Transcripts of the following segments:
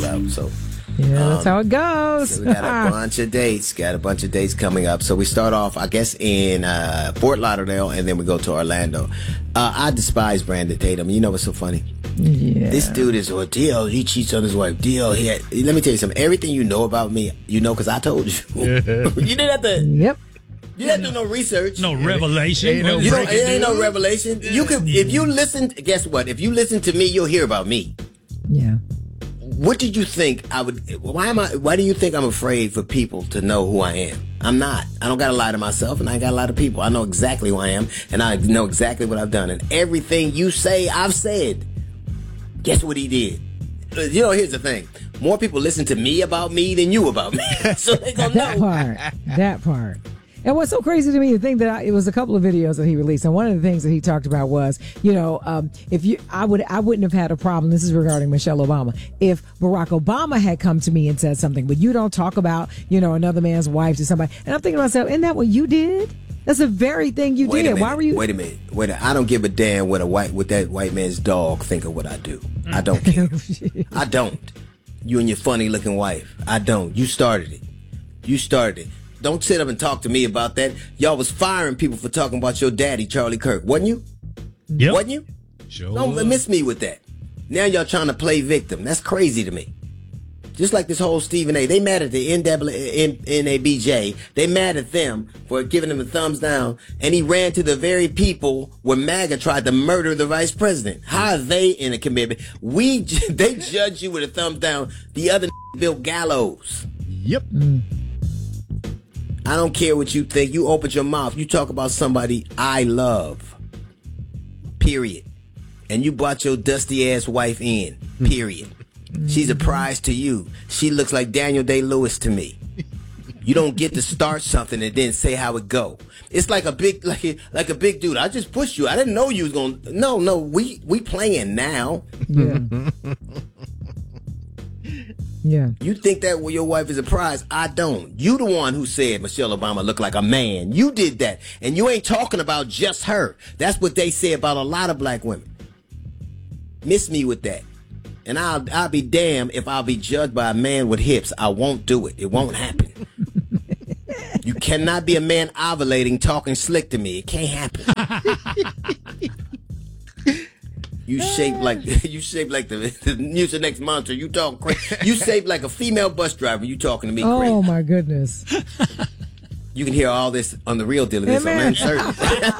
out. So that's how it goes. So we got a bunch of dates. Coming up. So we start off, I guess, in Fort Lauderdale, and then we go to Orlando. I despise Brandon Tatum. You know what's so funny? Yeah. This dude is DL. He cheats on his wife. DL. Let me tell you something. Everything you know about me, you know, because I told you. You didn't have to. Yep. You didn't have to do no research. No revelation. Ain't no revelation. You could, if you listen. Guess what? If you listen to me, you'll hear about me. Yeah. What did you think I would? Why do you think I'm afraid for people to know who I am? I'm not. I don't got to lie to myself, and I ain't got to lie to people. I know exactly who I am, and I know exactly what I've done. And everything you say, I've said. Guess what he did? You know, here's the thing. More people listen to me about me than you about me. So they gonna know. That part. And what's so crazy to me, the thing that it was a couple of videos that he released, and one of the things that he talked about was, I wouldn't have had a problem. This is regarding Michelle Obama. If Barack Obama had come to me and said something, but you don't talk about, another man's wife to somebody. And I'm thinking to myself, isn't that what you did? That's the very thing you did. Why were you? Wait a minute. I don't give a damn what that white man's dog think of what I do. I don't care. I don't. You and your funny looking wife. I don't. You started it. Don't sit up and talk to me about that. Y'all was firing people for talking about your daddy, Charlie Kirk. Wasn't you? Yep. Wasn't you? Sure. Don't miss me with that. Now y'all trying to play victim. That's crazy to me. Just like this whole Stephen A. They mad at the NABJ. They mad at them for giving him a thumbs down. And he ran to the very people where MAGA tried to murder the vice president. How are they in a commitment? They judge you with a thumbs down. The other built gallows. Yep. I don't care what you think. You open your mouth. You talk about somebody I love. Period. And you brought your dusty ass wife in. Period. She's a prize to you. She looks like Daniel Day-Lewis to me. You don't get to start something and then say how it go. It's like a big dude. I just pushed you. I didn't know you was gonna. No. We playing now. Yeah. Yeah. You think that your wife is a prize? I don't. You the one who said Michelle Obama looked like a man. You did that. And you ain't talking about just her. That's what they say about a lot of black women. Miss me with that. And I'll be damned if I'll be judged by a man with hips. I won't do it. It won't happen. You cannot be a man ovulating talking slick to me. It can't happen. You shaped like the Mucinex monster. You talk crazy. You shaped like a female bus driver. You talking to me crazy. Oh my goodness. You can hear all this on the real deal of this on Uncertain.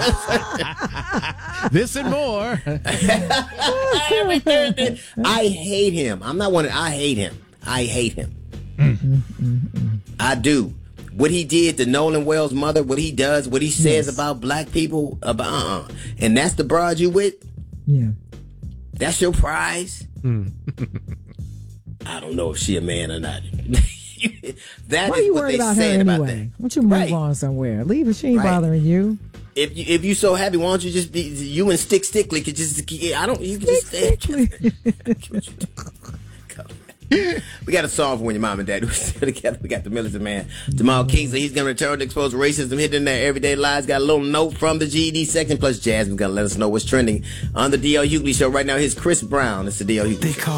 This and more. Every Thursday. I hate him. I'm not one of. I hate him. I do. What he did to Nolan Wells' mother, what he does, what he says about black people, and that's the broad you with? Yeah. That's your prize? I don't know if she a man or not. That Why is are you what worried they about her saying anyway? about that. Why don't you move on somewhere? Leave her. She ain't bothering you. If you so happy, why don't you just be you and Stickly could just you can just stay. We got a song for when your mom and dad were still together. We got the Militant Man, Jamal Kingsley. He's going to return to expose racism hidden in their everyday lives. Got a little note from the GED section. Plus, Jasmine's going to let us know what's trending on the D.L. Hughley Show right now. Here's Chris Brown. It's the D.L. Hughley Show.